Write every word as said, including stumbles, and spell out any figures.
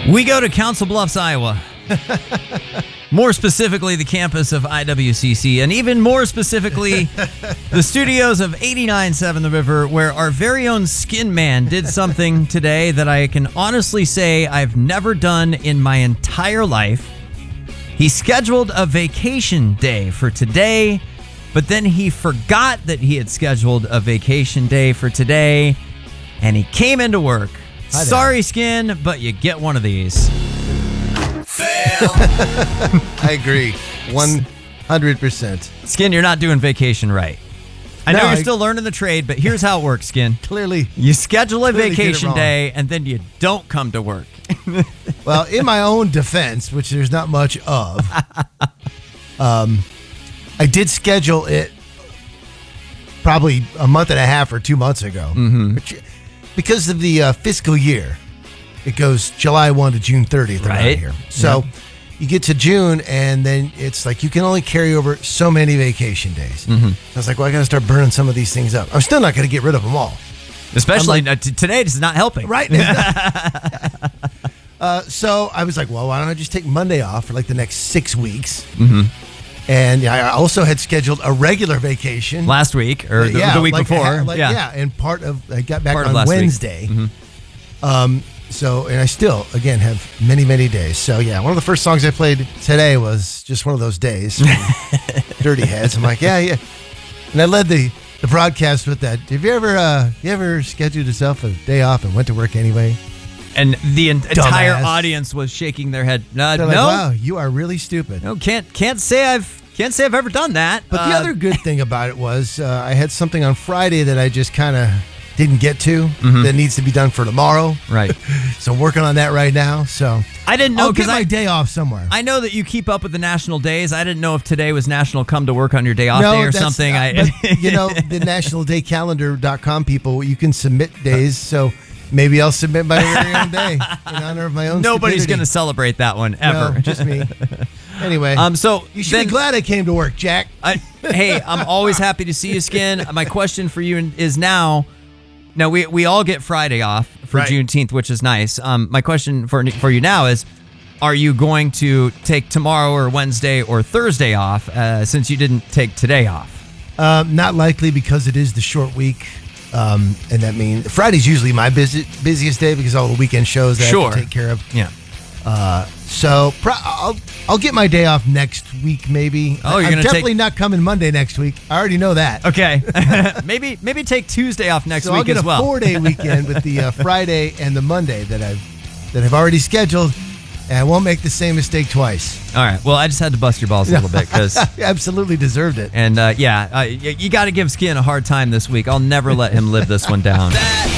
We go to Council Bluffs, Iowa. More specifically, the campus of I W C C, and even more specifically, the studios of eighty-nine point seven The River, where our very own Skin Man did something today that I can honestly say I've never done in my entire life. He scheduled a vacation day for today, but then he forgot that he had scheduled a vacation day for today, and he came into work. Sorry, Skin, but you get one of these. Fail. I agree. one hundred percent. Skin, you're not doing vacation right. I No, know you're I- still learning the trade, but here's how it works, Skin. Clearly. You schedule a Clearly did it vacation wrong. day, and then you don't come to work. Well, in my own defense, which there's not much of, um, I did schedule it probably a month and a half or two months ago. Mm-hmm. Which, because of the uh, fiscal year, it goes July first to June thirtieth around Right. here. So Yep. you get to June, and then it's like you can only carry over so many vacation days. Mm-hmm. I was like, well, I got to start burning some of these things up. I'm still not going to get rid of them all. Especially I'm like- uh, t- today, this is not helping. Right. uh, so I was like, well, why don't I just take Monday off for like the next six weeks? Mm-hmm. And I also had scheduled a regular vacation. Last week, or the, yeah, the week like, before. ha- like, yeah. yeah. And part of, I got back Part of on last week. Wednesday. Mhm. Um, so, and I still, again, have many, many days. So, yeah, one of the first songs I played today was just one of those days. from Dirty Heads. I'm like, yeah, yeah. And I led the, the broadcast with that. Have you ever, uh, you ever scheduled yourself a day off and went to work anyway? And the en- entire Dumbass. audience was shaking their head. Uh, They're no, like, wow, you are really stupid. no, can't can't say I've can't say I've ever done that. But the Uh, other good thing about it was uh, I had something on Friday that I just kind of didn't get to Mhm. that needs to be done for tomorrow. right. So I'm working on that right now. So I didn't know I'll get because my I day off somewhere. I know that you keep up with the national days. I didn't know if today was National Come to Work on Your Day Off no, Day or that's something. not- I, but, you know, the national day calendar dot com people, you can submit days. So maybe I'll submit my very own day in honor of my own nobody's stupidity. going to celebrate that one ever. No, just me. Anyway, Um, so you should then- be glad I came to work, Jack. I, hey, I'm always happy to see you, Skin. My question for you is now. Now we we all get Friday off for Right. Juneteenth, which is nice. Um, my question for for you now is: are you going to take tomorrow or Wednesday or Thursday off uh, since you didn't take today off? Um, not likely because it is the short week. Um, and that means Friday's usually my busy, busiest day because all the weekend shows that I Sure. have to take care of. Yeah. Uh, so pro- I'll I'll get my day off next week maybe. Oh, you're I'm gonna definitely take- not coming Monday next week. I already know that. Okay. maybe maybe take Tuesday off next so week I'll get as a well. four day weekend with the uh, Friday and the Monday that I've that I've already scheduled, and I won't make the same mistake twice. All right. Well, I just had to bust your balls a little bit because. Absolutely deserved it. And uh, yeah, uh, y- you got to give Skin a hard time this week. I'll never let him live this one down.